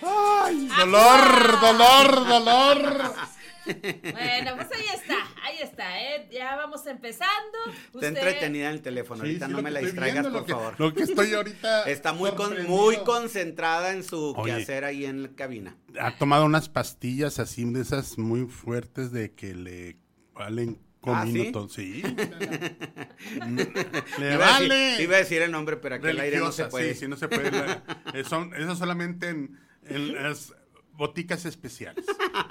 ¡Ay! ¡Dolor! Bueno, pues ahí está, ya vamos empezando. Está entretenida en el teléfono, ahorita no me la distraigas, por favor. Lo que estoy ahorita... Está muy concentrada en su quehacer ahí en la cabina. Ha tomado unas pastillas así, de esas muy fuertes de que le valen comiendo ¿sí? todo. Sí. Le vale. Iba a decir el nombre, pero aquí al aire no se puede. Sí, no se puede. Eso solamente en las boticas especiales.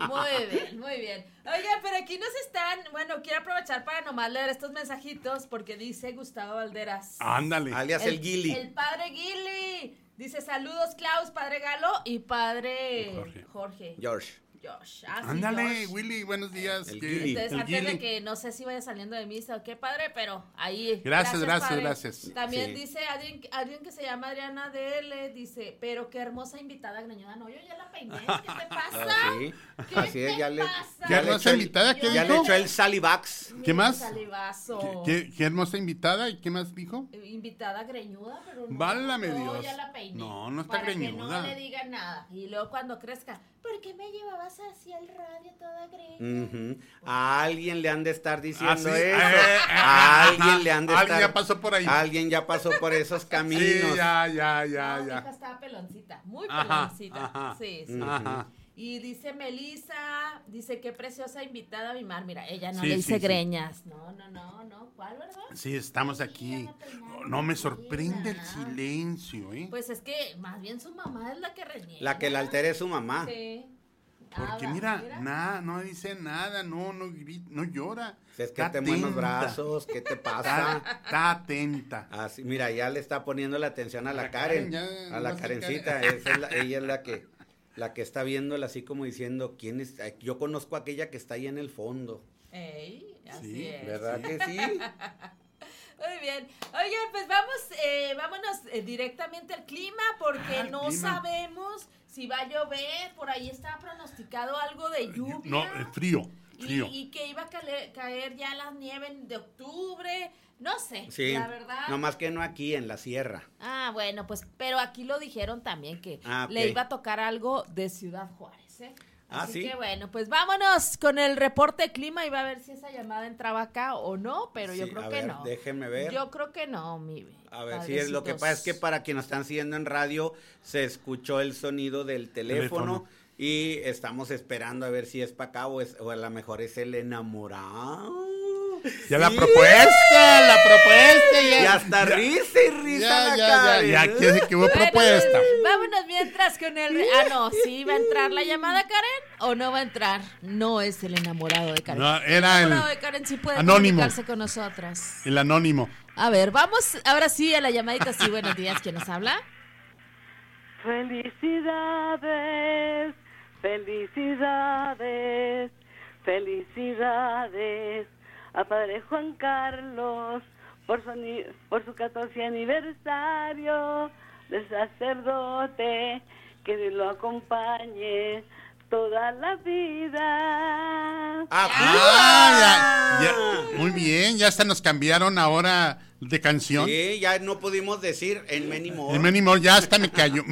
Muy bien. Oigan, pero aquí nos están, quiero aprovechar para nomás leer estos mensajitos porque dice Gustavo Valderas. Ándale. Alias el Guili. El padre Guili. Dice, saludos Klaus, padre Galo y padre Jorge. Josh. Ándale, Josh. Willy, buenos días. Entonces, antes de que no sé si vaya saliendo de misa o qué, padre, pero ahí. Gracias. También dice alguien que se llama Adriana DL, dice, pero qué hermosa invitada greñuda. No, yo ya la peiné, ¿qué te pasa? Sí. ¿Qué Así te es, ya le pasa? ¿Qué hermosa invitada? ¿Qué ya dijo? le echó el salivax. ¿Qué más? Salivazo. ¿Qué hermosa invitada? ¿Y qué más dijo? Invitada greñuda, pero no. Válame yo Dios. ya la peiné. No está para greñuda. Que no le digan nada. Y luego cuando crezca, ¿por qué me llevabas así al radio toda greña? Uh-huh. A alguien le han de estar diciendo ¿sí? eso. A alguien le han de estar. Alguien ya pasó por ahí. Alguien ya pasó por esos caminos. Sí, ya. Mi hija estaba peloncita, muy peloncita. Ajá. Sí. Ajá. Y dice Melissa, dice qué preciosa invitada mi mar. Mira, ella no Sí, le dice sí. greñas. No. ¿Cuál, verdad? Sí, estamos aquí. No me sorprende el silencio, ¿eh? Pues es que más bien su mamá es la que reniega. La que la altera es su mamá. Sí. Porque mira, nada, no dice nada, no grita, no llora. Es que te mueven los brazos, ¿qué te pasa? Está atenta. Así, mira, ya le está poniendo la atención a la Karen, a la Karencita. Ella es la que está viéndola así como diciendo, ¿quién es? Yo conozco a aquella que está ahí en el fondo. Así es. ¿Verdad que sí? Muy bien. Oigan, pues vámonos directamente al clima porque no sabemos si va a llover. Por ahí está pronosticado algo de lluvia. No, frío. Y que iba a caer ya la nieve de octubre. No sé, Sí, la verdad. no más que no aquí, en la sierra. Bueno, pues, pero aquí lo dijeron también que ok. le iba a tocar algo de Ciudad Juárez, ¿eh? Así ¿sí? que bueno, pues vámonos con el reporte de clima y va a ver si esa llamada entraba acá o no, pero yo creo que no. Déjenme ver. Yo creo que no, mi A ver, sí, lo que pasa es que para quienes están siguiendo en radio, se escuchó el sonido del teléfono. Y estamos esperando a ver si es para acá o a lo mejor es el enamorado. Ya ¿sí? la propuesta. Y hasta risa y risa ya quiere decir que hubo propuesta. Vámonos mientras con el... ¿sí va a entrar la llamada, Karen? ¿O no va a entrar? No es el enamorado de Karen. No, era el enamorado de Karen sí puede anónimo. comunicarse con nosotros. El anónimo. A ver, vamos ahora sí a la llamadita. Sí, buenos días. ¿Quién nos habla? Felicidades a padre Juan Carlos por su 14 aniversario de sacerdote, que Dios lo acompañe toda la vida. Ya. Muy bien, ya hasta nos cambiaron ahora de canción. Sí, ya no pudimos decir en Many More. En Many More ya hasta me cayó.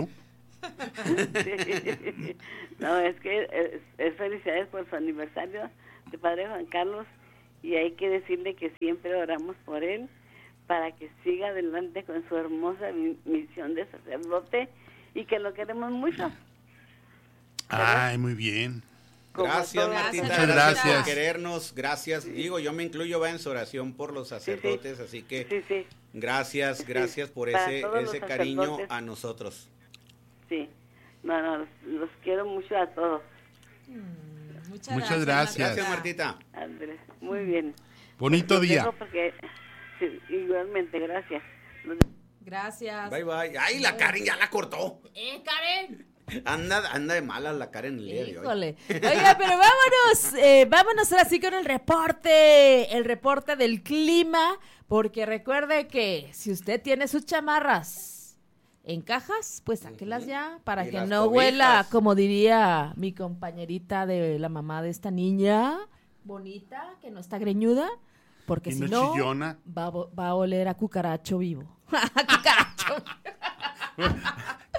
Sí. No, es que es felicidades por su aniversario de padre Juan Carlos, y hay que decirle que siempre oramos por él para que siga adelante con su hermosa misión de sacerdote y que lo queremos mucho. Ay, muy bien. Gracias, Martita. Muchas gracias por querernos. Gracias. Digo, yo me incluyo en su oración por los sacerdotes, así que gracias por ese cariño a nosotros. Sí, los quiero mucho a todos. Muchas gracias. Gracias, Martita. Andrés, muy bien. Bonito día. Sí, igualmente, gracias. Gracias. Bye. Ay, la Karen ya la cortó. Karen. Anda de malas la Karen el día de hoy. Oiga, pero vámonos ahora sí con el reporte del clima, porque recuerde que si usted tiene sus chamarras en cajas, pues sáquelas ya, para que no huela, como diría mi compañerita de la mamá de esta niña bonita, que no está greñuda, porque si no, va a oler a cucaracho vivo. A cucaracho.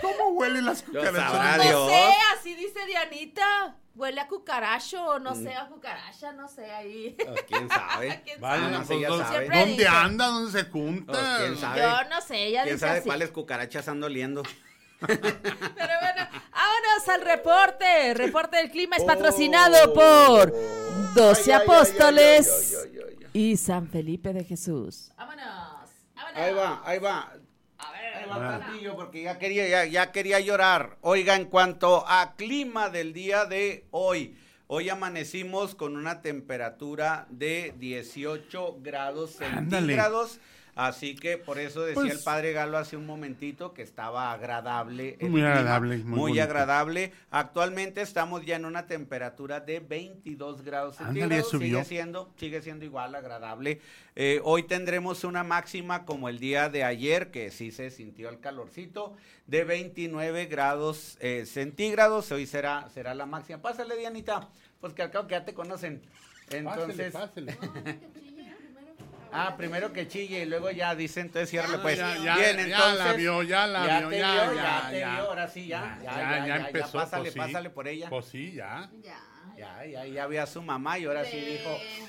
¿Cómo huelen las Sabrá cucarachas? Dios. No sé, así dice Dianita. Huele a cucaracho o no sé, a cucaracha, no sé, ahí. Pues, ¿quién sabe? ¿Quién Vale, sabe? no sé, pues, ya ¿dónde- sabe. Siempre ¿Dónde dice. anda? ¿Dónde se junta? Pues, ¿quién sabe? Yo no sé, ella ¿Quién dice sabe así. cuáles cucarachas ando oliendo? Pero bueno, vámonos al reporte. El reporte del clima es patrocinado por 12 Apóstoles y San Felipe de Jesús. Vámonos. Ahí va. A ver, Ahí va tantillo, porque ya quería llorar. Oiga, en cuanto a clima del día de hoy amanecimos con una temperatura de 18 grados centígrados. Así que por eso decía Pues, el padre Galo hace un momentito que estaba agradable. el Muy clima, agradable, muy bonito. agradable. Actualmente estamos ya en una temperatura de 22 grados Ándale, centígrados. subió. Sigue siendo igual agradable. Hoy tendremos una máxima como el día de ayer, que sí se sintió el calorcito, de 29 grados centígrados. Hoy será la máxima. Pásale, Dianita, pues que al cabo que ya te conocen. Entonces, Pásele. primero que chille y luego ya dice, entonces ciérrale pues. Ya Bien, la entonces. vio, ya la vio, te ya, vio, ya, te ya. vio, ahora sí, ya empezó. pásale, pues sí. pásale por ella. Pues sí, ya. Ya vi a su mamá y ahora sí dijo,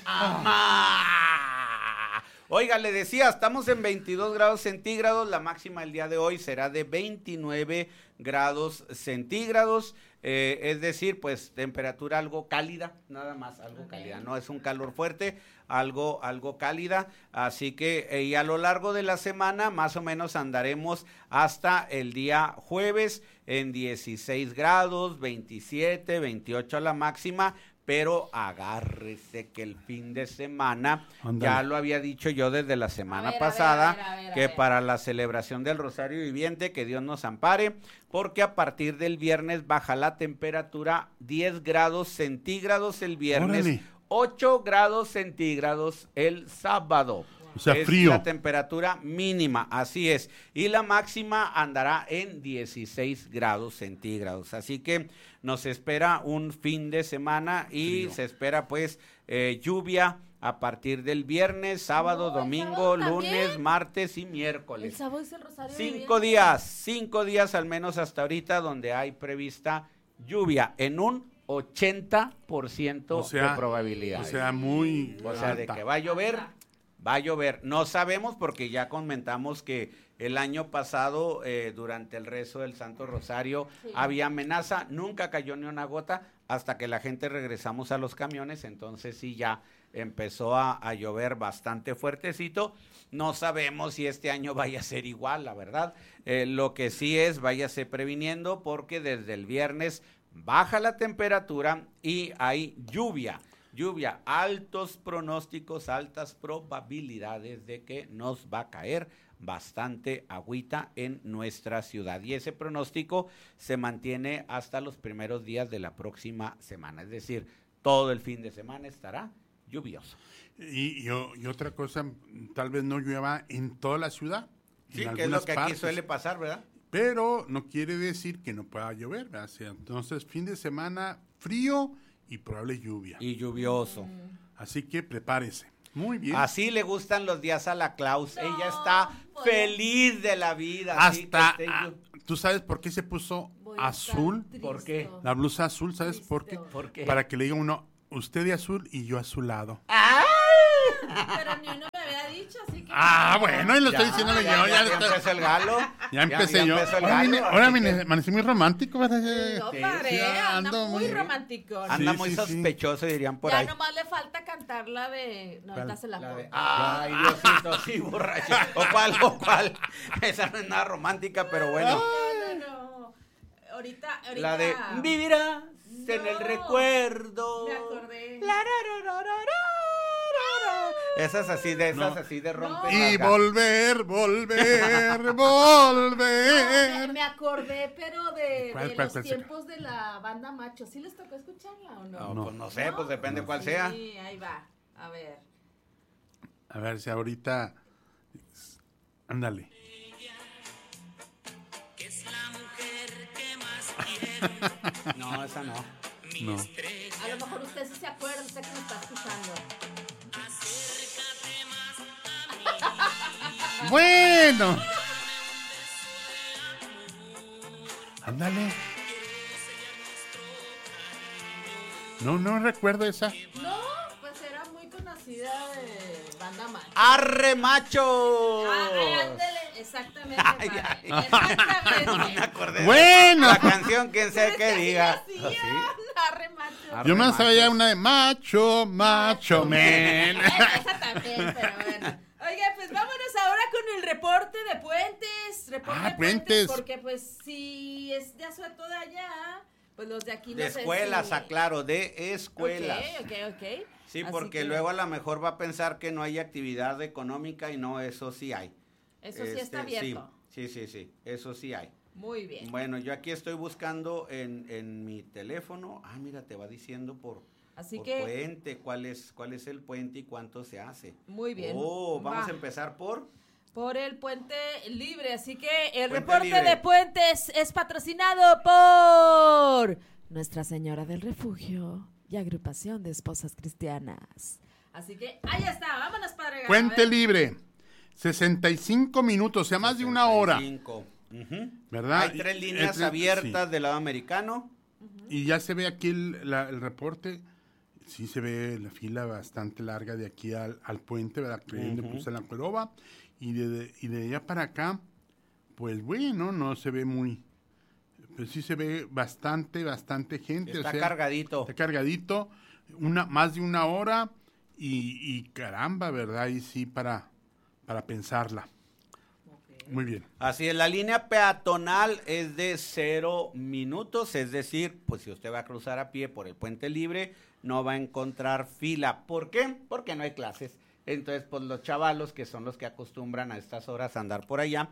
¡mamá! Oiga, le decía, estamos en 22 grados centígrados, la máxima el día de hoy será de 29 grados centígrados, es decir, pues temperatura algo cálida, nada más, algo cálida, no es un calor fuerte, algo cálida, así que y a lo largo de la semana más o menos andaremos hasta el día jueves en 16 grados, 27, 28 a la máxima, pero agárrese que el fin de semana, Ándale. ya lo había dicho yo desde la semana A ver, pasada, a ver. que para la celebración del Rosario Viviente, que Dios nos ampare, porque a partir del viernes baja la temperatura 10 grados centígrados el viernes, Órale. 8 grados centígrados el sábado. O sea, Es frío. la temperatura mínima, así es. Y la máxima andará en 16 grados centígrados. Así que nos espera un fin de semana y Frío. se espera pues lluvia a partir del viernes, sábado, No, el domingo, sábado lunes, también. martes y El miércoles. sábado es el Rosario. 5 días al menos hasta ahorita donde hay prevista lluvia en un 80% de probabilidad. O sea, muy O sea, de alta. que va a llover, va a llover. No sabemos porque ya comentamos que el año pasado, durante el rezo del Santo Rosario, había amenaza, nunca cayó ni una gota hasta que la gente regresamos a los camiones, entonces sí ya empezó a llover bastante fuertecito. No sabemos si este año vaya a ser igual, la verdad. Lo que sí es, váyase previniendo porque desde el viernes baja la temperatura y hay lluvia, altos pronósticos, altas probabilidades de que nos va a caer bastante agüita en nuestra ciudad. Y ese pronóstico se mantiene hasta los primeros días de la próxima semana, es decir, todo el fin de semana estará lluvioso. Y otra cosa, tal vez no llueva en toda la ciudad. Sí, en que es lo algunas que aquí partes. suele pasar, ¿verdad? Pero no quiere decir que no pueda llover, ¿verdad? O sea, entonces, fin de semana frío y probable lluvia. Y lluvioso. Así que prepárese. Muy bien. Así le gustan los días a la Klaus. Ella está pues, feliz de la vida. así que Hasta, esté ¿tú sabes por qué se puso azul? ¿Por qué? La blusa azul, ¿sabes por qué? Listo. ¿Por qué? Para que le diga uno, usted de azul y yo azulado. Pero ni uno me había dicho, así que. Bueno, y lo estoy diciéndole yo. Ya empezó el galo. Ya empecé yo. empezó el Ahora, galo, ahora así que amanecí muy romántico, ¿verdad? No Sí, paré, sí, anda ando muy muy- romántico. anda Sí, muy sí, sí. sospechoso, dirían por Ya ahí. nomás le falta cantar la de. No, ahorita se la La pongo. de, ay, Diosito, sí, borracho. ¿O cuál? Esa no es nada romántica, pero bueno. No. Ahorita. La de vivirás en el No. recuerdo. Me acordé. Esas así de romper. Y volver. Me acordé, pero de ¿Cuál, los cuál, cuál? tiempos de la banda macho. ¿Sí les tocó escucharla o no? No, pues no sé, pues depende cuál sea. Sí, ahí va. A ver. A ver si ahorita. Ándale. No, esa no. No. A lo mejor usted sí se acuerda, usted que me está escuchando. Bueno. Ándale. No recuerdo esa. No, pues era muy conocida de banda macho. ¡Arre, macho! Ándale, exactamente. Exactamente. No me acordé. Bueno. La canción, quién sabe qué diga. Así, ¿Ah, sí? arre macho. Arre Yo me machos. sabía una de macho, man. Esa también, pero bueno. Oiga, pues vámonos ahora con el reporte de Puentes. Reporte de Puentes. Porque pues si es de Azueto de allá, pues los de aquí no De sé escuelas, si... aclaro, de escuelas. Ok. Sí, Así porque que luego a lo mejor va a pensar que no hay actividad económica y no, eso sí hay. Eso sí está abierto. Sí, eso sí hay. Muy bien. Bueno, yo aquí estoy buscando en mi teléfono. Ah, mira, te va diciendo por Así por que... puente, cuál es el puente y cuánto se hace. Muy bien. Oh, vamos Va. a empezar por el puente libre, así que el Puente reporte libre. de Puentes es patrocinado por Nuestra Señora del Refugio y Agrupación de Esposas Cristianas. Así que ahí está, vámonos padre. A Puente ver. libre. 65 minutos, o sea, más de una hora. 65. Ujú. ¿Verdad? Hay 3 líneas Entre- abiertas del lado americano. Y ya se ve aquí el reporte. Sí se ve la fila bastante larga de aquí al puente, ¿verdad? Queriendo cruzar la Cuerova. Y de allá para acá, pues bueno, no se ve muy... Pero sí se ve bastante gente. Está o sea, cargadito. Está cargadito. Más de una hora. Y caramba, ¿verdad? Y sí, para pensarla. Muy bien. Así es, la línea peatonal es de 0 minutos, es decir, pues si usted va a cruzar a pie por el puente libre, no va a encontrar fila. ¿Por qué? Porque no hay clases. Entonces, pues los chavalos, que son los que acostumbran a estas horas a andar por allá,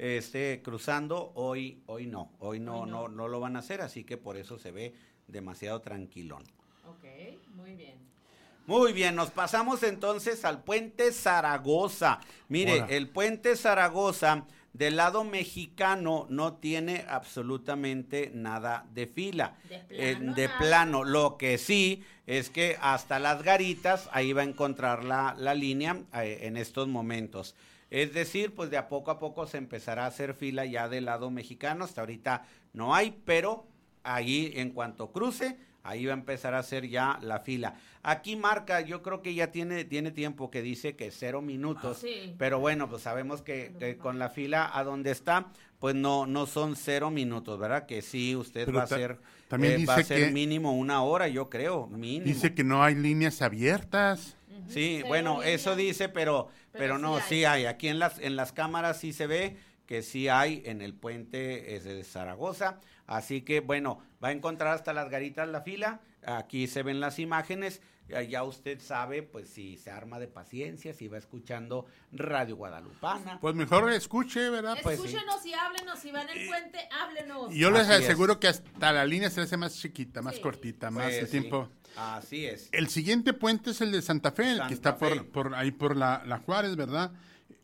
cruzando, hoy no lo van a hacer, así que por eso se ve demasiado tranquilón. Ok, muy bien. Muy bien, nos pasamos entonces al puente Zaragoza. Mire, Hola. el puente Zaragoza del lado mexicano no tiene absolutamente nada de fila. De plano, nada. Plano. Lo que sí es que hasta las garitas, ahí va a encontrar la línea en estos momentos. Es decir, pues de a poco se empezará a hacer fila ya del lado mexicano. Hasta ahorita no hay, pero ahí en cuanto cruce, ahí va a empezar a hacer ya la fila. Aquí marca, yo creo que ya tiene tiempo que dice que 0 minutos, Sí. pero bueno, pues sabemos que con la fila a donde está, pues no son 0 minutos, ¿verdad? Que sí, usted Pero va a ser, también va a dice ser que- mínimo 1 hora, yo creo, mínimo. Dice que no hay líneas abiertas. Sí, Cero bueno, línea. eso dice, pero no, sí sí hay. Aquí en las cámaras sí se ve que sí hay en el puente de Zaragoza. Así que, bueno, va a encontrar hasta las garitas la fila. Aquí se ven las imágenes. Ya usted sabe, pues, si se arma de paciencia, si va escuchando Radio Guadalupana. Pues mejor escuche, ¿verdad? pues sí. Escúchenos y háblenos, si van en el puente, háblenos. Y yo les Así es. aseguro que hasta la línea se hace más chiquita, más Sí. cortita, más Pues el sí, tiempo. así es. El siguiente puente es el de Santa Fe, el Santa que está Fe. por ahí por la Juárez, ¿verdad?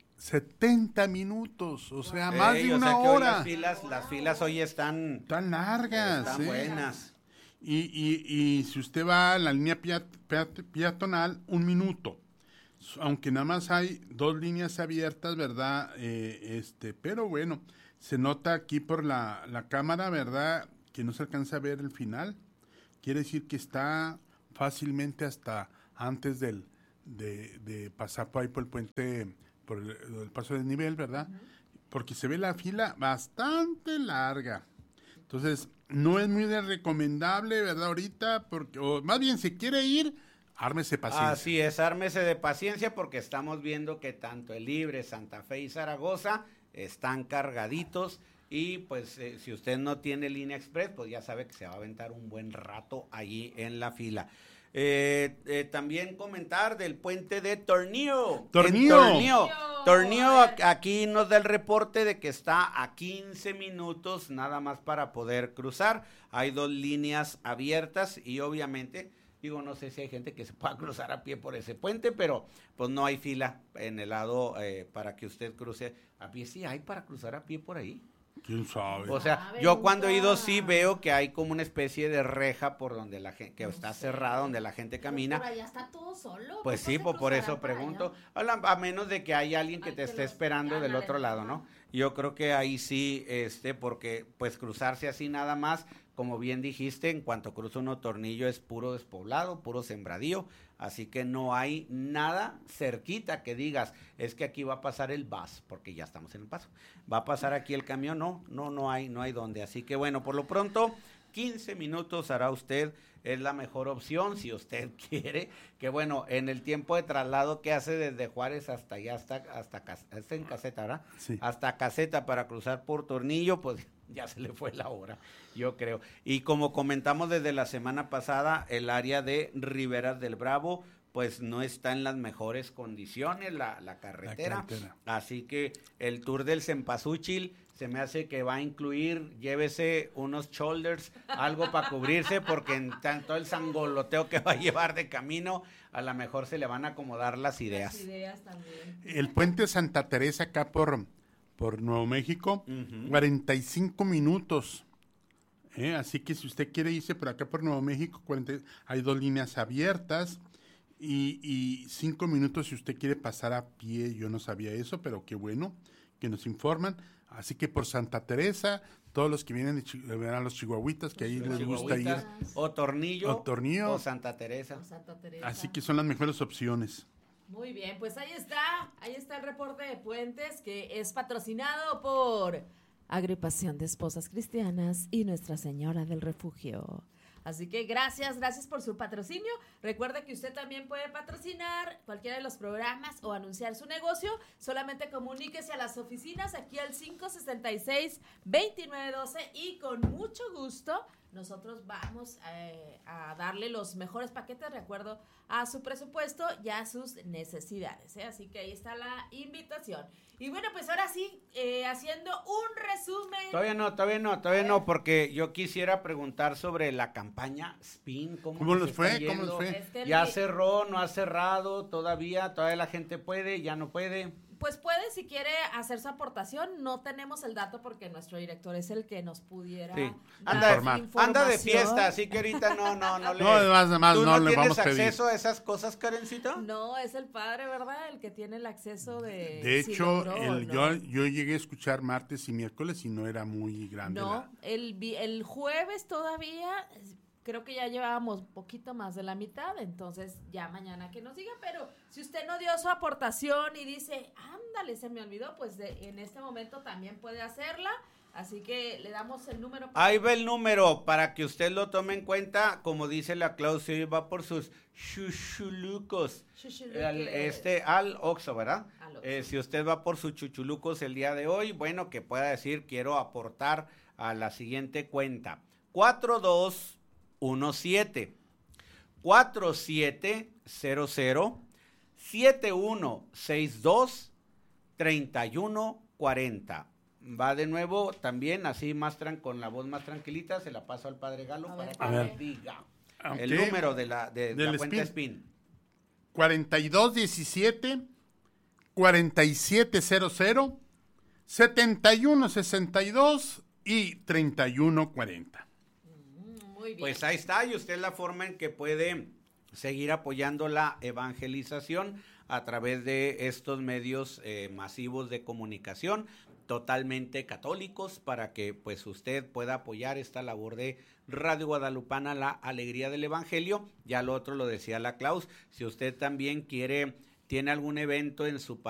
70 minutos, o sea, más Ey, de o una sea que hoy hora. las filas hoy están Tan largas. están ¿eh? buenas. Y si usted va a la línea peatonal, 1 minuto. Aunque nada más hay 2 líneas abiertas, ¿verdad? Pero bueno, se nota aquí por la cámara, ¿verdad? Que no se alcanza a ver el final. Quiere decir que está fácilmente hasta antes de pasar por ahí por el puente, por el paso del nivel, ¿verdad? Porque se ve la fila bastante larga. Entonces, no es muy recomendable, ¿verdad? Ahorita, porque, o más bien, si quiere ir, ármese paciencia. Así es, ármese de paciencia porque estamos viendo que tanto el Libre, Santa Fe y Zaragoza están cargaditos y pues si usted no tiene línea express, pues ya sabe que se va a aventar un buen rato allí en la fila. También comentar del puente de Tornillo. Tornillo. Tornillo, aquí nos da el reporte de que está a 15 minutos nada más para poder cruzar. Hay 2 líneas abiertas y obviamente, digo, no sé si hay gente que se pueda cruzar a pie por ese puente, pero pues no hay fila en el lado para que usted cruce a pie. Sí hay para cruzar a pie por ahí. ¿Quién sabe? O sea, yo cuando he ido sí veo que hay como una especie de reja por donde la gente, que está cerrada, donde la gente camina. Por allá está todo solo. Pues sí, ¿cómo se por eso cruzarán para pregunto. allá? A menos de que haya alguien que Ay, te que esté los- esperando del ándale, otro lado, ¿no? ajá. yo creo que ahí sí, porque pues cruzarse así nada más, como bien dijiste, en cuanto cruza uno Tornillo es puro despoblado, puro sembradío, así que no hay nada cerquita que digas, es que aquí va a pasar el bus, porque ya estamos en el paso, va a pasar aquí el camión, no hay dónde, así que bueno, por lo pronto, 15 minutos hará usted, es la mejor opción si usted quiere, que bueno, en el tiempo de traslado que hace desde Juárez hasta allá, hasta en Caseta, ¿verdad? Sí. Hasta Caseta para cruzar por Tornillo, pues ya se le fue la hora, yo creo. Y como comentamos desde la semana pasada, el área de Riberas del Bravo, pues no está en las mejores condiciones la carretera. Así que el tour del Cempasúchil se me hace que va a incluir, llévese unos shoulders, algo para cubrirse, porque en tanto el sangoloteo que va a llevar de camino, a lo mejor se le van a acomodar las ideas. Las ideas también. El puente Santa Teresa acá por Nuevo México, 45 minutos. Así que si usted quiere irse por acá por Nuevo México, hay 2 líneas abiertas y 5 minutos si usted quiere pasar a pie. Yo no sabía eso, pero qué bueno que nos informan. Así que por Santa Teresa, todos los que vienen verán los chihuahuitas, que ahí les gusta ir. O Tornillo. O Santa Teresa. Así que son las mejores opciones. Muy bien, pues ahí está el reporte de puentes que es patrocinado por Agrupación de Esposas Cristianas y Nuestra Señora del Refugio. Así que gracias por su patrocinio. Recuerde que usted también puede patrocinar cualquiera de los programas o anunciar su negocio. Solamente comuníquese a las oficinas aquí al 566-2912 y con mucho gusto nosotros vamos a darle los mejores paquetes de acuerdo a su presupuesto y a sus necesidades, ¿eh? Así que ahí está la invitación. Y bueno, pues ahora sí, haciendo un resumen. Todavía no, porque yo quisiera preguntar sobre la campaña Spin. ¿Cómo les fue? ¿Ya cerró, no ha cerrado? ¿Todavía la gente puede, ya no puede? Pues puede, si quiere hacer su aportación. No tenemos el dato porque nuestro director es el que nos pudiera dar anda de fiesta, así que ahorita no le... No, además, ¿Tú no no le vamos tienes a pedir acceso a esas cosas, Karencita? No, es el padre, ¿verdad? El que tiene el acceso de... De hecho, ¿no? yo llegué a escuchar martes y miércoles y no era muy grande. No, el jueves todavía... Creo que ya llevábamos poquito más de la mitad, entonces ya mañana que nos diga, pero si usted no dio su aportación y dice, ándale, se me olvidó, pues en este momento también puede hacerla, así que le damos el número. Ahí va el número, para que usted lo tome en cuenta, como dice la Claudia, va por sus chuchulucos, al Oxxo, ¿verdad? Si usted va por sus chuchulucos el día de hoy, bueno, que pueda decir, quiero aportar a la siguiente cuenta, 4217-4762-3140. Va de nuevo también, así con la voz más tranquilita, se la paso al Padre Galo para que me diga el número de la cuenta Spin. 4217-4700-7162 y 3140. Pues ahí está, y usted la forma en que puede seguir apoyando la evangelización a través de estos medios masivos de comunicación, totalmente católicos, para que pues usted pueda apoyar esta labor de Radio Guadalupana, la alegría del evangelio. Ya lo otro lo decía la Claus, si usted también tiene algún evento en su